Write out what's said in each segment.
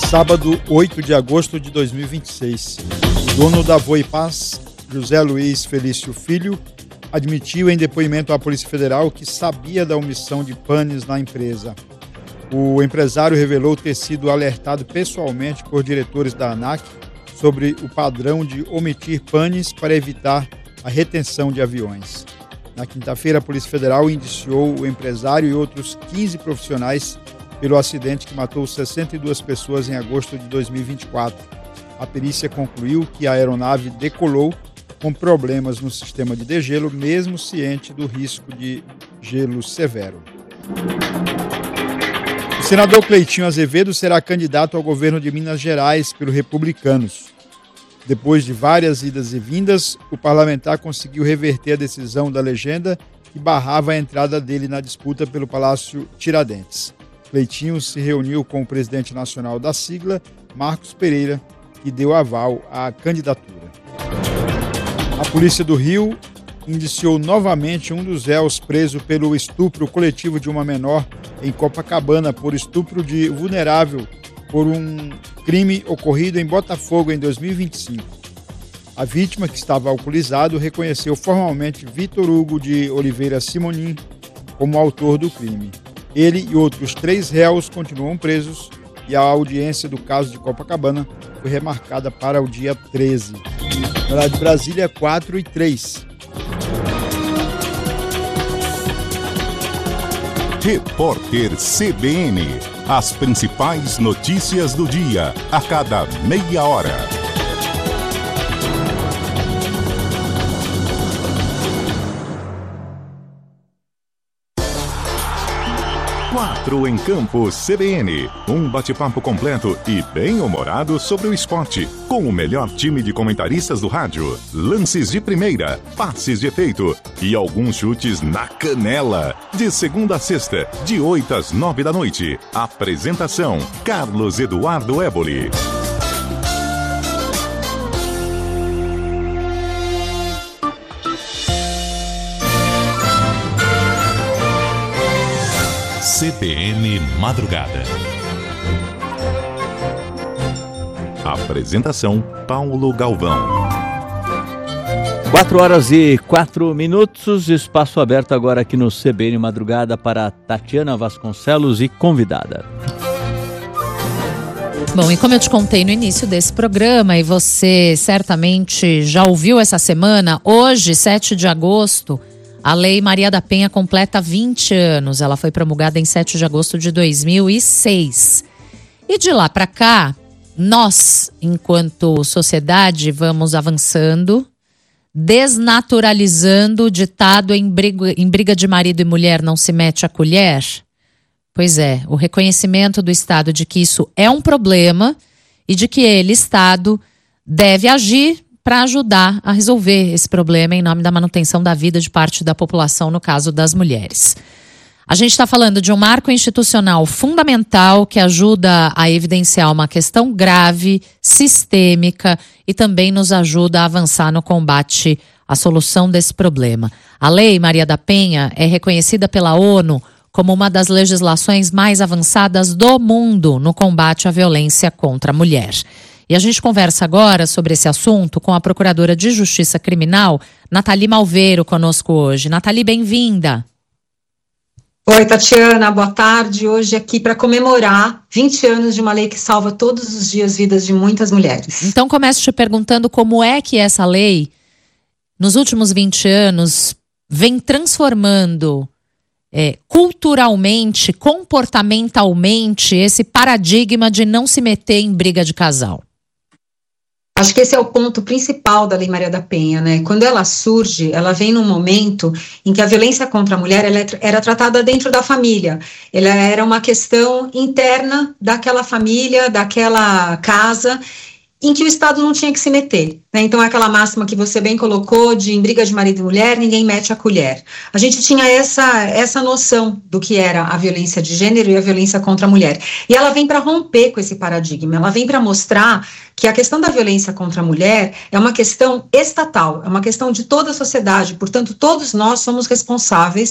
Sábado, 8 de agosto de 2026. O dono da Voipaz, José Luiz Felício Filho, admitiu em depoimento à Polícia Federal que sabia da omissão de panes na empresa. O empresário revelou ter sido alertado pessoalmente por diretores da ANAC sobre o padrão de omitir panes para evitar a retenção de aviões. Na quinta-feira, a Polícia Federal indiciou o empresário e outros 15 profissionais pelo acidente que matou 62 pessoas em agosto de 2024. A perícia concluiu que a aeronave decolou com problemas no sistema de degelo, mesmo ciente do risco de gelo severo. O senador Cleitinho Azevedo será candidato ao governo de Minas Gerais pelo Republicanos. Depois de várias idas e vindas, o parlamentar conseguiu reverter a decisão da legenda que barrava a entrada dele na disputa pelo Palácio Tiradentes. Cleitinho se reuniu com o presidente nacional da sigla, Marcos Pereira, que deu aval à candidatura. A Polícia do Rio indiciou novamente um dos réus preso pelo estupro coletivo de uma menor em Copacabana por estupro de vulnerável por um crime ocorrido em Botafogo em 2025. A vítima, que estava alcoolizado, reconheceu formalmente Vitor Hugo de Oliveira Simonim como autor do crime. Ele e outros 3 réus continuam presos e a audiência do caso de Copacabana foi remarcada para o dia 13. Na de Brasília, 4h03. Repórter CBN. As principais notícias do dia, a cada meia hora. 4 em Campo CBN. Um bate-papo completo e bem-humorado sobre o esporte, com o melhor time de comentaristas do rádio, lances de primeira, passes de efeito e alguns chutes na canela. De segunda a sexta, de 8 às 9 da noite. Apresentação: Carlos Eduardo Éboli. CBN Madrugada. Apresentação: Paulo Galvão. 4h04, espaço aberto agora aqui no CBN Madrugada para Tatiana Vasconcelos e convidada. Bom, e como eu te contei no início desse programa, e você certamente já ouviu essa semana, hoje, 7 de agosto, a Lei Maria da Penha completa 20 anos. Ela foi promulgada em 7 de agosto de 2006. E de lá para cá, nós, enquanto sociedade, vamos avançando, desnaturalizando o ditado em briga de marido e mulher não se mete a colher. Pois é, o reconhecimento do Estado de que isso é um problema e de que ele, Estado, deve agir para ajudar a resolver esse problema em nome da manutenção da vida de parte da população, no caso das mulheres. A gente está falando de um marco institucional fundamental que ajuda a evidenciar uma questão grave, sistêmica e também nos ajuda a avançar no combate à solução desse problema. A Lei Maria da Penha é reconhecida pela ONU como uma das legislações mais avançadas do mundo no combate à violência contra a mulher. E a gente conversa agora sobre esse assunto com a Procuradora de Justiça Criminal, Nathalie Malveiro, conosco hoje. Nathalie, bem-vinda. Oi, Tatiana, boa tarde. Hoje aqui para comemorar 20 anos de uma lei que salva todos os dias vidas de muitas mulheres. Então começo te perguntando como é que essa lei, nos últimos 20 anos, vem transformando culturalmente, comportamentalmente, esse paradigma de não se meter em briga de casal. Acho que esse é o ponto principal da Lei Maria da Penha, né? Quando ela surge, ela vem num momento em que a violência contra a mulher era tratada dentro da família. Ela era uma questão interna daquela família, daquela casa, em que o Estado não tinha que se meter, né? Então, aquela máxima que você bem colocou de em briga de marido e mulher, ninguém mete a colher. A gente tinha essa noção do que era a violência de gênero e a violência contra a mulher. E ela vem para romper com esse paradigma, ela vem para mostrar que a questão da violência contra a mulher é uma questão estatal, é uma questão de toda a sociedade, portanto, todos nós somos responsáveis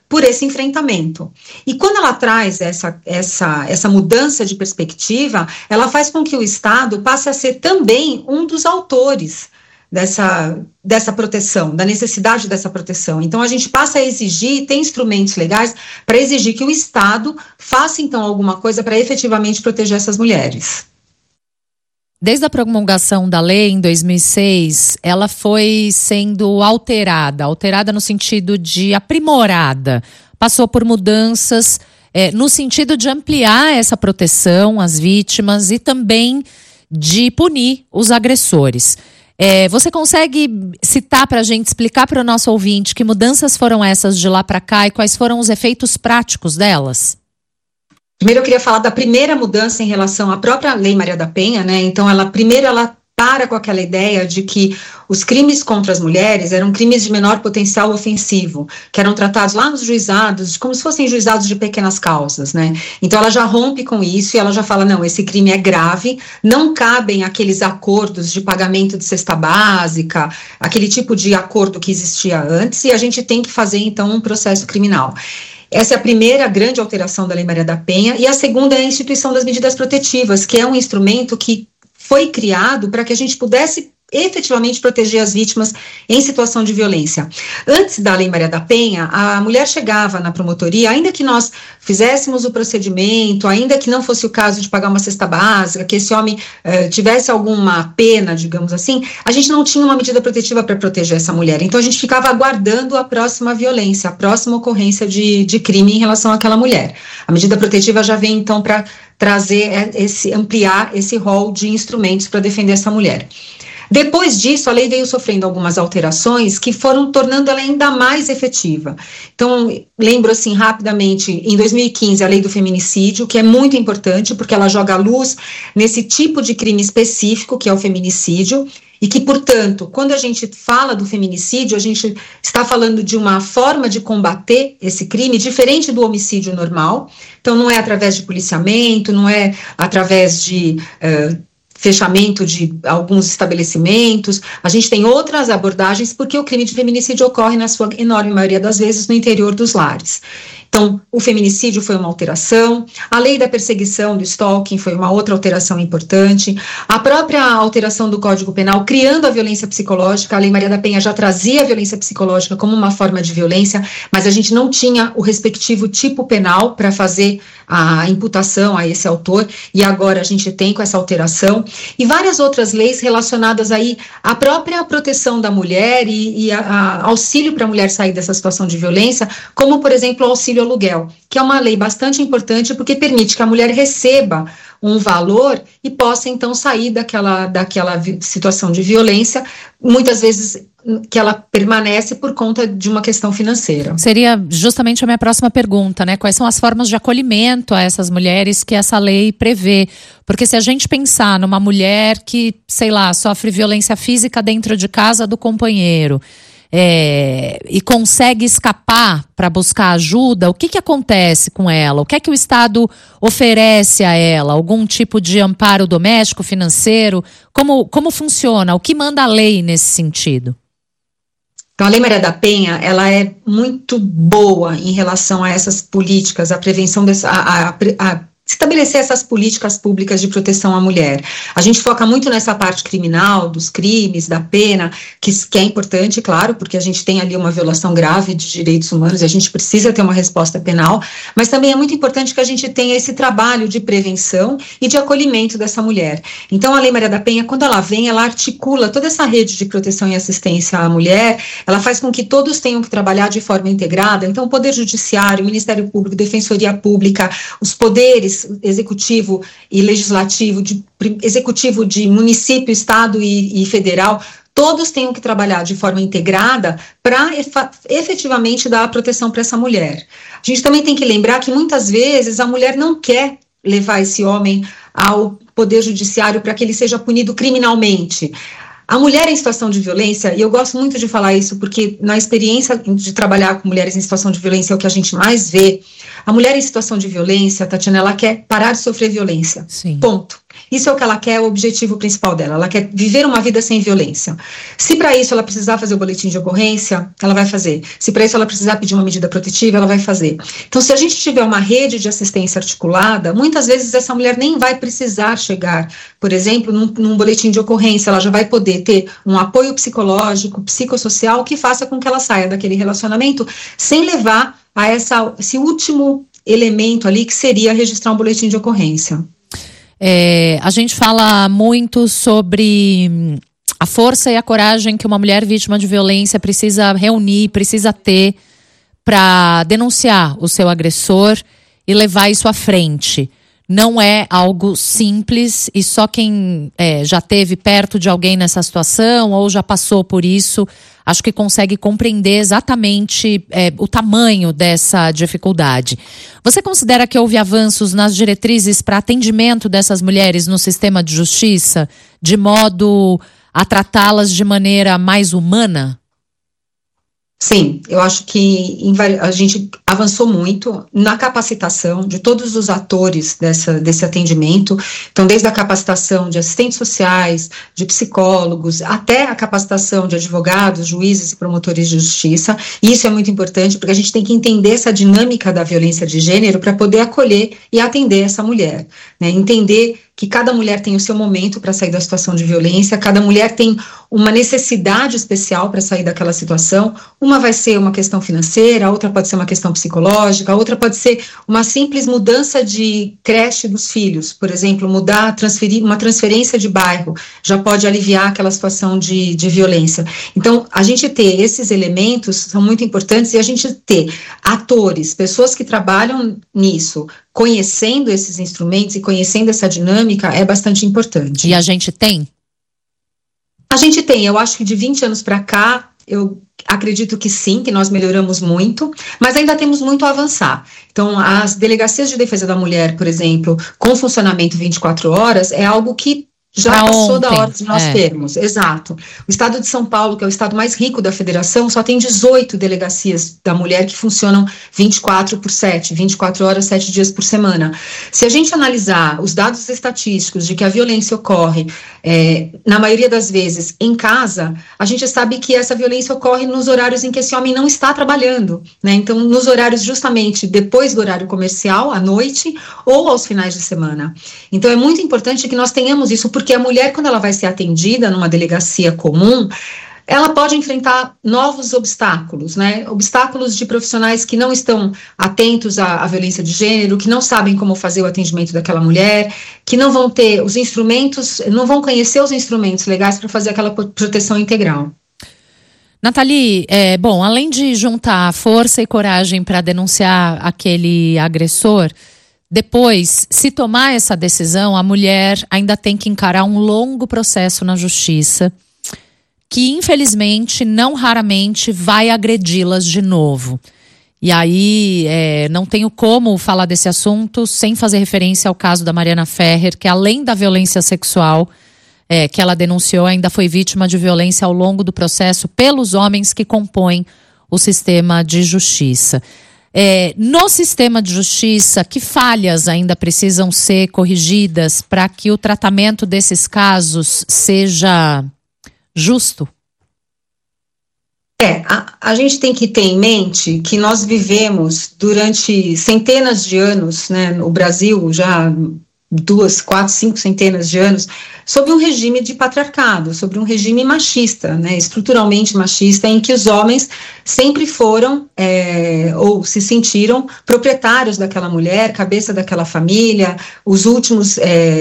por esse enfrentamento. E quando ela traz essa mudança de perspectiva, ela faz com que o Estado passe a ser também um dos autores dessa proteção, da necessidade dessa proteção. Então, a gente passa a exigir, tem instrumentos legais para exigir que o Estado faça, então, alguma coisa para efetivamente proteger essas mulheres. Desde a promulgação da lei em 2006, ela foi sendo alterada no sentido de aprimorada. Passou por mudanças no sentido de ampliar essa proteção às vítimas e também de punir os agressores. Você consegue citar para a gente, explicar para o nosso ouvinte que mudanças foram essas de lá para cá e quais foram os efeitos práticos delas? Primeiro eu queria falar da primeira mudança em relação à própria Lei Maria da Penha, né? Então ela para com aquela ideia de que os crimes contra as mulheres eram crimes de menor potencial ofensivo, que eram tratados lá nos juizados, como se fossem juizados de pequenas causas, né? Então ela já rompe com isso e ela já fala, não, esse crime é grave, não cabem aqueles acordos de pagamento de cesta básica, aquele tipo de acordo que existia antes, e a gente tem que fazer, então, um processo criminal. Essa é a primeira grande alteração da Lei Maria da Penha, e a segunda é a instituição das medidas protetivas, que é um instrumento que foi criado para que a gente pudesse efetivamente proteger as vítimas em situação de violência. Antes da Lei Maria da Penha, a mulher chegava na promotoria, ainda que nós fizéssemos o procedimento, ainda que não fosse o caso de pagar uma cesta básica, que esse homem tivesse alguma pena, digamos assim, a gente não tinha uma medida protetiva para proteger essa mulher. Então a gente ficava aguardando a próxima violência, a próxima ocorrência de crime em relação àquela mulher. A medida protetiva já vem então para ampliar esse rol de instrumentos para defender essa mulher. Depois disso, a lei veio sofrendo algumas alterações que foram tornando ela ainda mais efetiva. Então, lembro assim rapidamente, em 2015, a lei do feminicídio, que é muito importante porque ela joga a luz nesse tipo de crime específico, que é o feminicídio, e que, portanto, quando a gente fala do feminicídio, a gente está falando de uma forma de combater esse crime diferente do homicídio normal. Então, não é através de policiamento, não é através de fechamento de alguns estabelecimentos. A gente tem outras abordagens porque o crime de feminicídio ocorre, na sua enorme maioria das vezes, no interior dos lares. Então, o feminicídio foi uma alteração, a lei da perseguição, do stalking, foi uma outra alteração importante, a própria alteração do Código Penal, criando a violência psicológica. A Lei Maria da Penha já trazia a violência psicológica como uma forma de violência, mas a gente não tinha o respectivo tipo penal para fazer a imputação a esse autor, e agora a gente tem com essa alteração, e várias outras leis relacionadas aí à própria proteção da mulher e a auxílio para a mulher sair dessa situação de violência, como, por exemplo, o auxílio aluguel, que é uma lei bastante importante porque permite que a mulher receba um valor e possa então sair daquela situação de violência, muitas vezes que ela permanece por conta de uma questão financeira. Seria justamente a minha próxima pergunta, né? Quais são as formas de acolhimento a essas mulheres que essa lei prevê? Porque se a gente pensar numa mulher que, sei lá, sofre violência física dentro de casa do companheiro, e consegue escapar para buscar ajuda, o que acontece com ela? O que é que o Estado oferece a ela? Algum tipo de amparo doméstico, financeiro? Como funciona? O que manda a lei nesse sentido? Então, a Lei Maria da Penha, ela é muito boa em relação a essas políticas, a prevenção estabelecer essas políticas públicas de proteção à mulher. A gente foca muito nessa parte criminal, dos crimes, da pena, que é importante, claro, porque a gente tem ali uma violação grave de direitos humanos e a gente precisa ter uma resposta penal, mas também é muito importante que a gente tenha esse trabalho de prevenção e de acolhimento dessa mulher. Então, a Lei Maria da Penha, quando ela vem, ela articula toda essa rede de proteção e assistência à mulher, ela faz com que todos tenham que trabalhar de forma integrada. Então, o Poder Judiciário, o Ministério Público, Defensoria Pública, os poderes executivo e legislativo, executivo de município, estado e federal, todos tenham que trabalhar de forma integrada para efetivamente dar a proteção para essa mulher. A gente também tem que lembrar que muitas vezes a mulher não quer levar esse homem ao Poder Judiciário para que ele seja punido criminalmente. A mulher em situação de violência, e eu gosto muito de falar isso porque na experiência de trabalhar com mulheres em situação de violência é o que a gente mais vê. A mulher em situação de violência, Tatiana, ela quer parar de sofrer violência. Sim. Ponto. Isso é o que ela quer, é o objetivo principal dela. Ela quer viver uma vida sem violência. Se para isso ela precisar fazer o boletim de ocorrência, ela vai fazer. Se para isso ela precisar pedir uma medida protetiva, ela vai fazer. Então, se a gente tiver uma rede de assistência articulada, muitas vezes essa mulher nem vai precisar chegar, por exemplo, num boletim de ocorrência. Ela já vai poder ter um apoio psicológico, psicossocial, que faça com que ela saia daquele relacionamento sem levar a esse último elemento ali, que seria registrar um boletim de ocorrência. A gente fala muito sobre a força e a coragem que uma mulher vítima de violência precisa reunir, precisa ter para denunciar o seu agressor e levar isso à frente. Não é algo simples e só quem já esteve perto de alguém nessa situação ou já passou por isso, acho que consegue compreender exatamente o tamanho dessa dificuldade. Você considera que houve avanços nas diretrizes para atendimento dessas mulheres no sistema de justiça, de modo a tratá-las de maneira mais humana? Sim, eu acho que a gente avançou muito na capacitação de todos os atores desse atendimento. Então, desde a capacitação de assistentes sociais, de psicólogos, até a capacitação de advogados, juízes e promotores de justiça. E isso é muito importante, porque a gente tem que entender essa dinâmica da violência de gênero para poder acolher e atender essa mulher, né? Entender que cada mulher tem o seu momento para sair da situação de violência, cada mulher tem uma necessidade especial para sair daquela situação. Uma vai ser uma questão financeira, a outra pode ser uma questão psicológica, a outra pode ser uma simples mudança de creche dos filhos, por exemplo, transferir uma transferência de bairro, já pode aliviar aquela situação de violência. Então, a gente ter esses elementos são muito importantes, e a gente ter atores, pessoas que trabalham nisso, conhecendo esses instrumentos e conhecendo essa dinâmica é bastante importante. E a gente tem? A gente tem, eu acho que de 20 anos para cá, eu acredito que sim, que nós melhoramos muito, mas ainda temos muito a avançar. Então, as delegacias de defesa da mulher, por exemplo, com funcionamento 24 horas, é algo que já passou da hora de nós termos. Exato. O estado de São Paulo, que é o estado mais rico da federação, só tem 18 delegacias da mulher que funcionam 24/7, 24 horas, 7 dias por semana. Se a gente analisar os dados estatísticos de que a violência ocorre, na maioria das vezes, em casa, a gente sabe que essa violência ocorre nos horários em que esse homem não está trabalhando, né? Então, nos horários justamente depois do horário comercial, à noite, ou aos finais de semana. Então, é muito importante que nós tenhamos isso, porque a mulher, quando ela vai ser atendida numa delegacia comum, ela pode enfrentar novos obstáculos, né? Obstáculos de profissionais que não estão atentos à violência de gênero, que não sabem como fazer o atendimento daquela mulher, que não vão ter os instrumentos, não vão conhecer os instrumentos legais para fazer aquela proteção integral. Nathalie, bom, além de juntar força e coragem para denunciar aquele agressor, depois, se tomar essa decisão, a mulher ainda tem que encarar um longo processo na justiça, que infelizmente, não raramente, vai agredi-las de novo. E aí, não tenho como falar desse assunto sem fazer referência ao caso da Mariana Ferrer, que além da violência sexual que ela denunciou, ainda foi vítima de violência ao longo do processo pelos homens que compõem o sistema de justiça. No sistema de justiça, que falhas ainda precisam ser corrigidas para que o tratamento desses casos seja justo? A gente tem que ter em mente que nós vivemos durante centenas de anos, né, no Brasil, já 2, 4, 5 centenas de anos, sob um regime de patriarcado, sobre um regime machista, né, estruturalmente machista, em que os homens sempre foram ou se sentiram proprietários daquela mulher, cabeça daquela família, os últimos,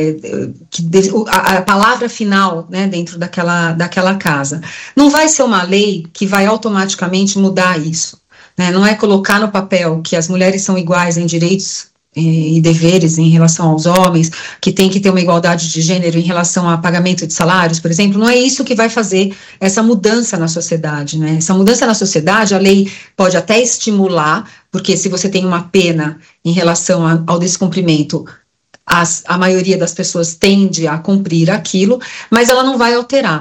a palavra final, né, dentro daquela casa. Não vai ser uma lei que vai automaticamente mudar isso, né? Não é colocar no papel que as mulheres são iguais em direitos e deveres em relação aos homens, que tem que ter uma igualdade de gênero em relação a pagamento de salários, por exemplo. Não é isso que vai fazer essa mudança na sociedade, né? Essa mudança na sociedade, a lei pode até estimular, porque se você tem uma pena em relação ao descumprimento, a maioria das pessoas tende a cumprir aquilo, mas ela não vai alterar.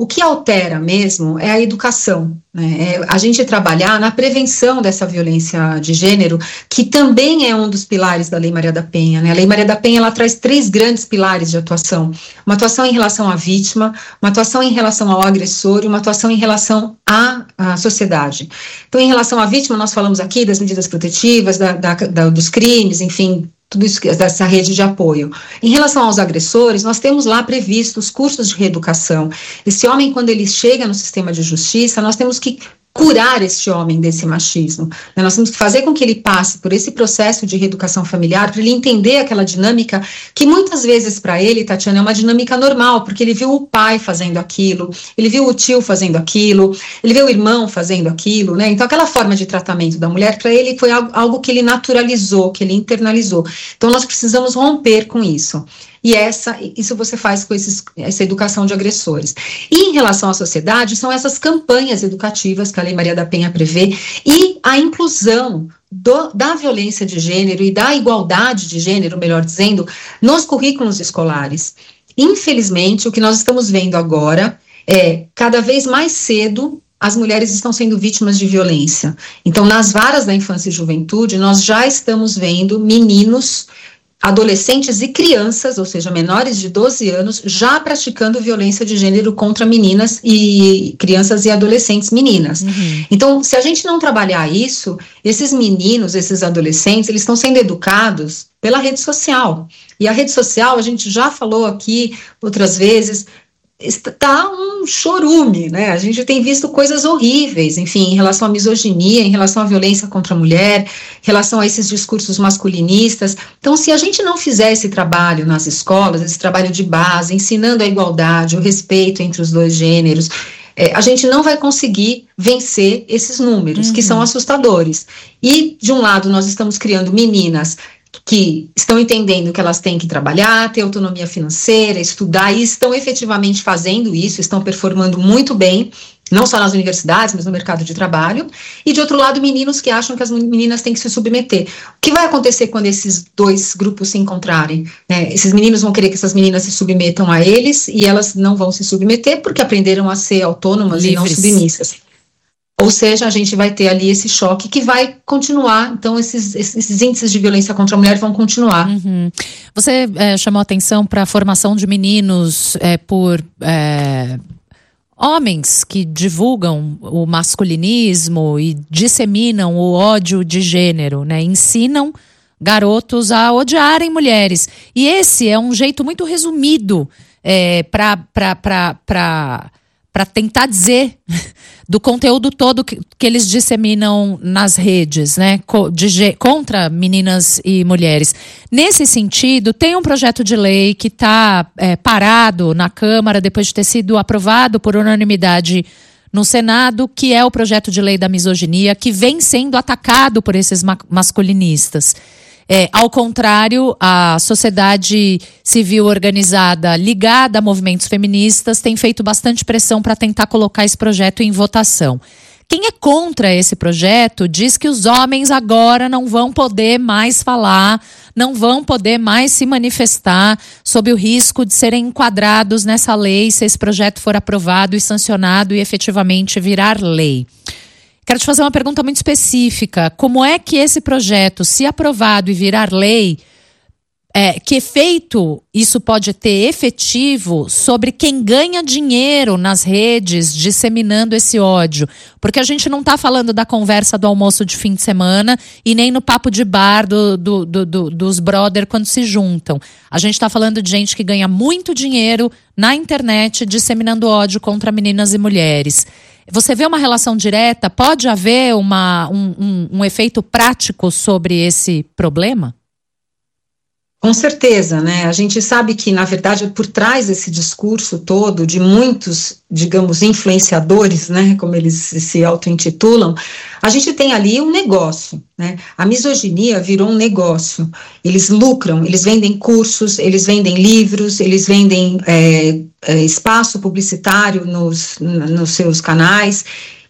O que altera mesmo é a educação, né? É a gente trabalhar na prevenção dessa violência de gênero, que também é um dos pilares da Lei Maria da Penha, né? A Lei Maria da Penha, ela traz 3 grandes pilares de atuação: uma atuação em relação à vítima, uma atuação em relação ao agressor e uma atuação em relação à sociedade. Então, em relação à vítima, nós falamos aqui das medidas protetivas, dos crimes, enfim, tudo isso, dessa rede de apoio. Em relação aos agressores, nós temos lá previstos cursos de reeducação. Esse homem, quando ele chega no sistema de justiça, nós temos que curar este homem desse machismo, né? Nós temos que fazer com que ele passe por esse processo de reeducação familiar, para ele entender aquela dinâmica que muitas vezes para ele, Tatiana, é uma dinâmica normal, porque ele viu o pai fazendo aquilo, ele viu o tio fazendo aquilo, ele viu o irmão fazendo aquilo, né? Então aquela forma de tratamento da mulher para ele foi algo que ele naturalizou, que ele internalizou. Então nós precisamos romper com isso. E isso você faz com essa educação de agressores. E em relação à sociedade, são essas campanhas educativas que a Lei Maria da Penha prevê e a inclusão da violência de gênero e da igualdade de gênero, melhor dizendo, nos currículos escolares. Infelizmente, o que nós estamos vendo agora é, cada vez mais cedo, as mulheres estão sendo vítimas de violência. Então, nas varas da infância e juventude, nós já estamos vendo meninos, adolescentes e crianças, ou seja, menores de 12 anos, já praticando violência de gênero contra meninas e crianças e adolescentes meninas. Uhum. Então, se a gente não trabalhar isso, esses meninos, esses adolescentes, eles estão sendo educados pela rede social. E a rede social, a gente já falou aqui outras vezes, está um chorume, né? A gente tem visto coisas horríveis, enfim, em relação à misoginia, em relação à violência contra a mulher, em relação a esses discursos masculinistas. Então, se a gente não fizer esse trabalho nas escolas, esse trabalho de base, ensinando a igualdade, o respeito entre os dois gêneros, a gente não vai conseguir vencer esses números, que são assustadores. E, de um lado, nós estamos criando meninas que estão entendendo que elas têm que trabalhar, ter autonomia financeira, estudar, e estão efetivamente fazendo isso, estão performando muito bem, não só nas universidades, mas no mercado de trabalho, e de outro lado, meninos que acham que as meninas têm que se submeter. O que vai acontecer quando esses dois grupos se encontrarem? Esses meninos vão querer que essas meninas se submetam a eles, e elas não vão se submeter porque aprenderam a ser autônomas livres e não submissas. Ou seja, a gente vai ter ali esse choque que vai continuar, então esses índices de violência contra a mulher vão continuar. Uhum. Você chamou a atenção para a formação de meninos por homens que divulgam o masculinismo e disseminam o ódio de gênero, né? Ensinam garotos a odiarem mulheres. E esse é um jeito muito resumido para tentar dizer do conteúdo todo que eles disseminam nas redes, né, contra meninas e mulheres. Nesse sentido, tem um projeto de lei que está parado na Câmara depois de ter sido aprovado por unanimidade no Senado, que é o projeto de lei da misoginia, que vem sendo atacado por esses masculinistas. Ao contrário, a sociedade civil organizada ligada a movimentos feministas tem feito bastante pressão para tentar colocar esse projeto em votação. Quem é contra esse projeto diz que os homens agora não vão poder mais falar, não vão poder mais se manifestar sob o risco de serem enquadrados nessa lei se esse projeto for aprovado e sancionado e efetivamente virar lei. Quero te fazer uma pergunta muito específica. Como é que esse projeto, se aprovado e virar lei, que efeito isso pode ter efetivo sobre quem ganha dinheiro nas redes disseminando esse ódio? Porque a gente não está falando da conversa do almoço de fim de semana e nem no papo de bar dos brother quando se juntam. A gente está falando de gente que ganha muito dinheiro na internet disseminando ódio contra meninas e mulheres. Você vê uma relação direta? Pode haver um efeito prático sobre esse problema? Com certeza, né? A gente sabe que, na verdade, por trás desse discurso todo, de muitos, digamos, influenciadores, né, como eles se auto-intitulam, a gente tem ali um negócio, né? A misoginia virou um negócio. Eles lucram, eles vendem cursos, eles vendem livros, eles vendem espaço publicitário nos seus canais.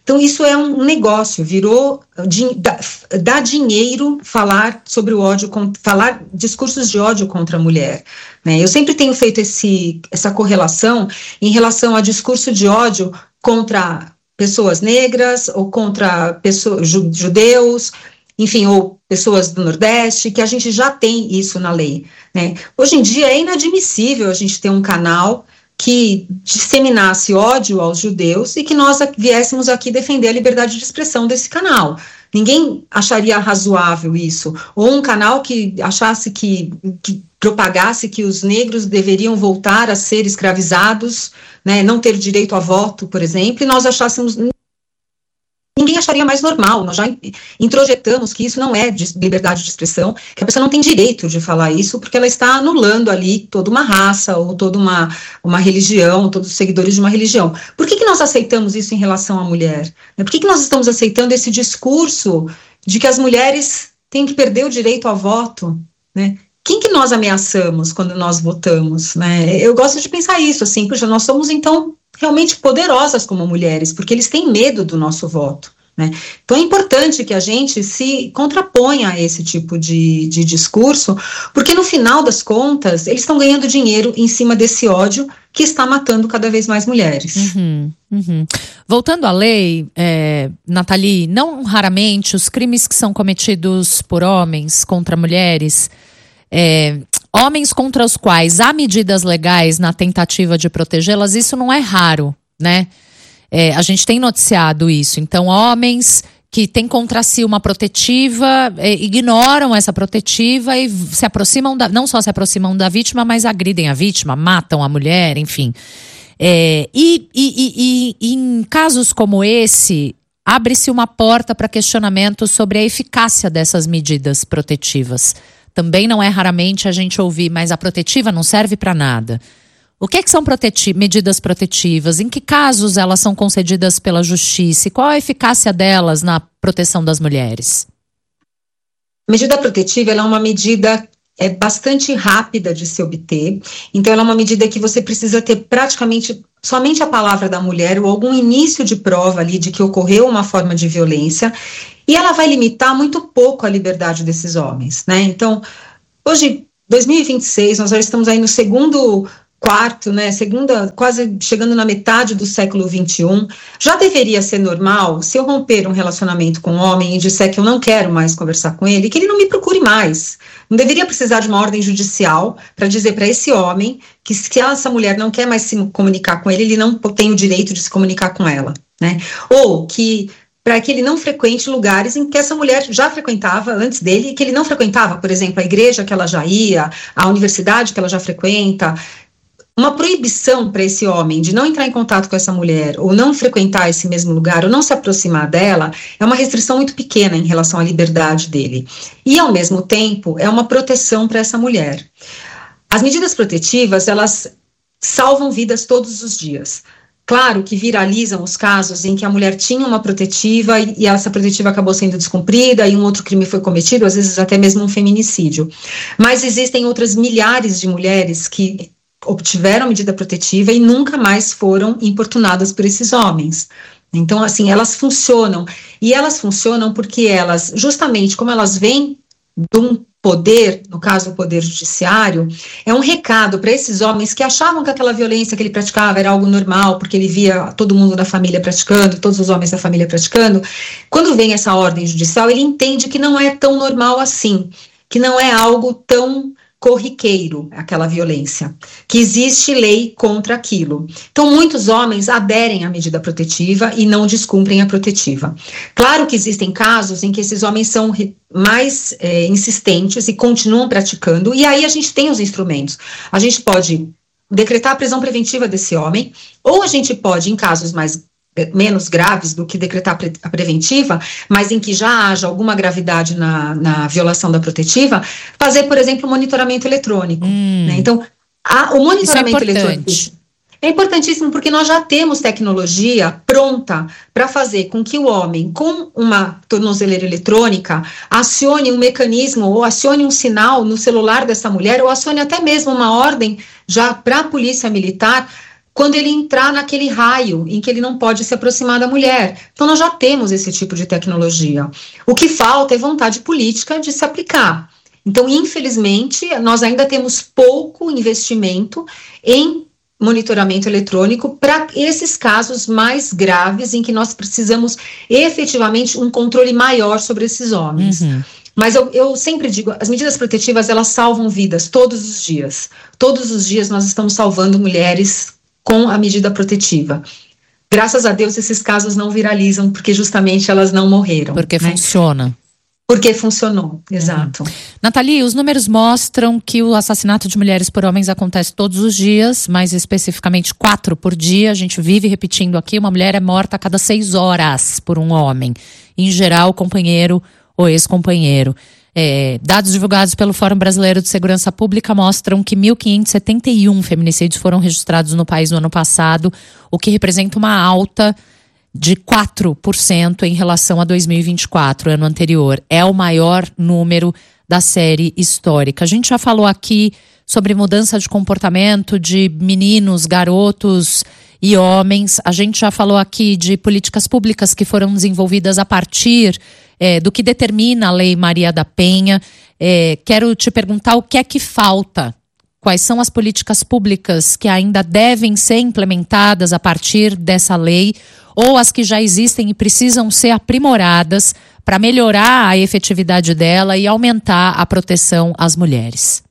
Então isso é um negócio, virou, dá dinheiro falar sobre o ódio, falar discursos de ódio contra a mulher, né? Eu sempre tenho feito essa correlação em relação a discurso de ódio contra pessoas negras ou contra pessoas, judeus, enfim, ou pessoas do Nordeste, que a gente já tem isso na lei, né? Hoje em dia é inadmissível a gente ter um canal que disseminasse ódio aos judeus e que nós viéssemos aqui defender a liberdade de expressão desse canal. Ninguém acharia razoável isso. Ou um canal que achasse que propagasse que os negros deveriam voltar a ser escravizados, né, não ter direito a voto, por exemplo, e nós achássemos... Ninguém acharia mais normal. Nós já introjetamos que isso não é liberdade de expressão, que a pessoa não tem direito de falar isso, porque ela está anulando ali toda uma raça, ou toda uma religião, todos os seguidores de uma religião. Por que nós aceitamos isso em relação à mulher? Por que nós estamos aceitando esse discurso de que as mulheres têm que perder o direito ao voto, né? Quem que nós ameaçamos quando nós votamos, né? Eu gosto de pensar isso, assim, puxa, nós somos, então, realmente poderosas como mulheres, porque eles têm medo do nosso voto, né? Então é importante que a gente se contraponha a esse tipo de discurso, porque no final das contas, eles estão ganhando dinheiro em cima desse ódio que está matando cada vez mais mulheres. Voltando à lei, Nathalie, não raramente os crimes que são cometidos por homens contra mulheres... homens contra os quais há medidas legais na tentativa de protegê-las, isso não é raro, né? A gente tem noticiado isso. Então, homens que têm contra si uma protetiva, ignoram essa protetiva e se aproximam, não só se aproximam da vítima, mas agridem a vítima, matam a mulher, enfim. E em casos como esse, abre-se uma porta para questionamento sobre a eficácia dessas medidas protetivas. Também não é raramente a gente ouvir, mas a protetiva não serve para nada. O que são medidas protetivas? Em que casos elas são concedidas pela justiça? E qual a eficácia delas na proteção das mulheres? Medida protetiva ela é uma medida bastante rápida de se obter. Então, ela é uma medida que você precisa ter praticamente somente a palavra da mulher ou algum início de prova ali de que ocorreu uma forma de violência. E ela vai limitar muito pouco a liberdade desses homens, né? Então, hoje, 2026, nós já estamos aí no segundo quarto, né? Quase chegando na metade do século XXI. Já deveria ser normal, se eu romper um relacionamento com um homem e disser que eu não quero mais conversar com ele, que ele não me procure mais. Não deveria precisar de uma ordem judicial para dizer para esse homem que se essa mulher não quer mais se comunicar com ele, ele não tem o direito de se comunicar com ela, né? Ou que para que ele não frequente lugares em que essa mulher já frequentava antes dele e que ele não frequentava, por exemplo, a igreja que ela já ia, a universidade que ela já frequenta. Uma proibição para esse homem de não entrar em contato com essa mulher ou não frequentar esse mesmo lugar ou não se aproximar dela é uma restrição muito pequena em relação à liberdade dele. E, ao mesmo tempo, é uma proteção para essa mulher. As medidas protetivas, elas salvam vidas todos os dias. Claro que viralizam os casos em que a mulher tinha uma protetiva e essa protetiva acabou sendo descumprida e um outro crime foi cometido, às vezes até mesmo um feminicídio. Mas existem outras milhares de mulheres que obtiveram medida protetiva e nunca mais foram importunadas por esses homens. Então, assim, elas funcionam. E elas funcionam porque elas, justamente como elas vêm de um poder, no caso o poder judiciário, é um recado para esses homens que achavam que aquela violência que ele praticava era algo normal, porque ele via todo mundo da família praticando, todos os homens da família praticando. Quando vem essa ordem judicial, ele entende que não é tão normal assim, que não é algo tão corriqueiro, aquela violência, que existe lei contra aquilo. Então, muitos homens aderem à medida protetiva e não descumprem a protetiva. Claro que existem casos em que esses homens são mais insistentes e continuam praticando, e aí a gente tem os instrumentos. A gente pode decretar a prisão preventiva desse homem, ou a gente pode, em casos menos graves do que decretar a preventiva, mas em que já haja alguma gravidade na violação da protetiva, fazer, por exemplo, monitoramento eletrônico. Né? Então, o monitoramento eletrônico é importantíssimo porque nós já temos tecnologia pronta para fazer com que o homem, com uma tornozeleira eletrônica, acione um mecanismo ou acione um sinal no celular dessa mulher ou acione até mesmo uma ordem já para a polícia militar quando ele entrar naquele raio em que ele não pode se aproximar da mulher. Então, nós já temos esse tipo de tecnologia. O que falta é vontade política de se aplicar. Então, infelizmente, nós ainda temos pouco investimento em monitoramento eletrônico para esses casos mais graves em que nós precisamos efetivamente um controle maior sobre esses homens. Mas eu sempre digo, as medidas protetivas, elas salvam vidas todos os dias. Todos os dias nós estamos salvando mulheres com a medida protetiva. Graças a Deus esses casos não viralizam, porque justamente elas não morreram. Porque funciona. Porque funcionou, exato. Nathalie, os números mostram que o assassinato de mulheres por homens acontece todos os dias, mais especificamente 4 por dia. A gente vive repetindo aqui, uma mulher é morta a cada 6 horas por um homem. Em geral, companheiro ou ex-companheiro. Dados divulgados pelo Fórum Brasileiro de Segurança Pública mostram que 1.571 feminicídios foram registrados no país no ano passado, o que representa uma alta de 4% em relação a 2024, ano anterior. É o maior número da série histórica. A gente já falou aqui sobre mudança de comportamento de meninos, garotos e homens. A gente já falou aqui de políticas públicas que foram desenvolvidas a partir do que determina a Lei Maria da Penha. Quero te perguntar o que é que falta. Quais são as políticas públicas que ainda devem ser implementadas a partir dessa lei, ou as que já existem e precisam ser aprimoradas para melhorar a efetividade dela e aumentar a proteção às mulheres?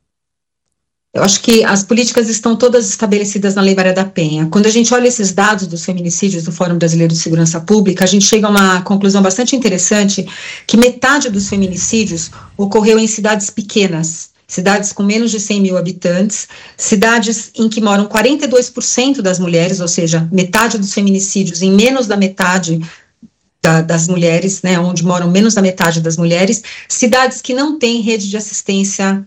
Eu acho que as políticas estão todas estabelecidas na Lei Maria da Penha. Quando a gente olha esses dados dos feminicídios do Fórum Brasileiro de Segurança Pública, a gente chega a uma conclusão bastante interessante, que metade dos feminicídios ocorreu em cidades pequenas, cidades com menos de 100 mil habitantes, cidades em que moram 42% das mulheres, ou seja, metade dos feminicídios em menos da metade das mulheres, né, onde moram menos da metade das mulheres, cidades que não têm rede de assistência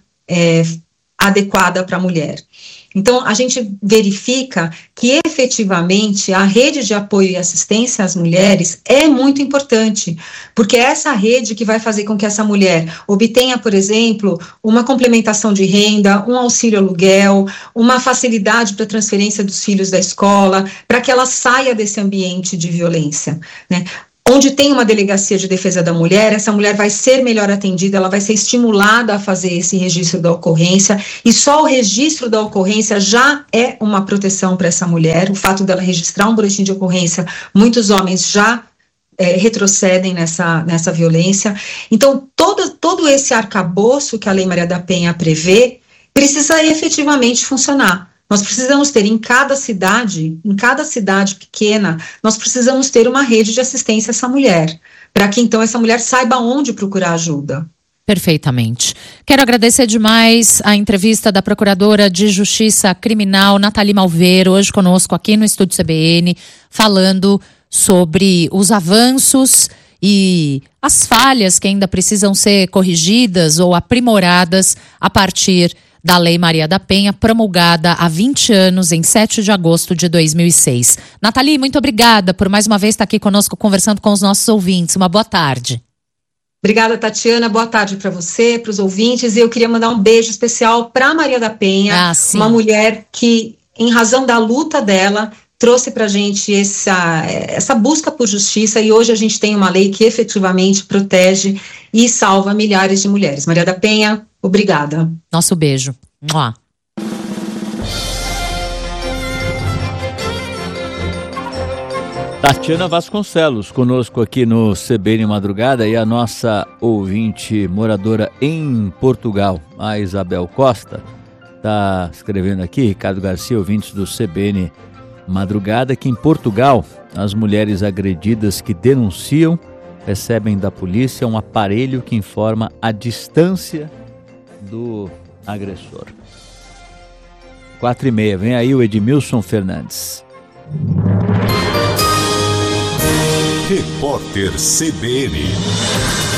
adequada para a mulher. Então, a gente verifica que, efetivamente, a rede de apoio e assistência às mulheres é muito importante, porque é essa rede que vai fazer com que essa mulher obtenha, por exemplo, uma complementação de renda, um auxílio aluguel, uma facilidade para a transferência dos filhos da escola, para que ela saia desse ambiente de violência, né? Onde tem uma delegacia de defesa da mulher, essa mulher vai ser melhor atendida, ela vai ser estimulada a fazer esse registro da ocorrência, e só o registro da ocorrência já é uma proteção para essa mulher. O fato dela registrar um boletim de ocorrência, muitos homens já retrocedem nessa violência. Então, todo esse arcabouço que a Lei Maria da Penha prevê, precisa efetivamente funcionar. Nós precisamos ter em cada cidade pequena, nós precisamos ter uma rede de assistência a essa mulher, para que então essa mulher saiba onde procurar ajuda. Perfeitamente. Quero agradecer demais a entrevista da Procuradora de Justiça Criminal, Nathalie Malveiro, hoje conosco aqui no Estúdio CBN, falando sobre os avanços e as falhas que ainda precisam ser corrigidas ou aprimoradas a partir da Lei Maria da Penha, promulgada há 20 anos, em 7 de agosto de 2006. Nathalie, muito obrigada por mais uma vez estar aqui conosco, conversando com os nossos ouvintes. Uma boa tarde. Obrigada, Tatiana. Boa tarde para você, para os ouvintes. E eu queria mandar um beijo especial para a Maria da Penha, uma mulher que, em razão da luta dela, trouxe para a gente essa busca por justiça, e hoje a gente tem uma lei que efetivamente protege e salva milhares de mulheres. Maria da Penha, obrigada. Nosso beijo. Mua. Tatiana Vasconcelos, conosco aqui no CBN Madrugada, e a nossa ouvinte moradora em Portugal, a Isabel Costa, está escrevendo aqui, Ricardo Garcia, ouvintes do CBN Madrugada, que em Portugal as mulheres agredidas que denunciam recebem da polícia um aparelho que informa a distância do agressor. 4h30, vem aí o Edmilson Fernandes. Repórter CBN.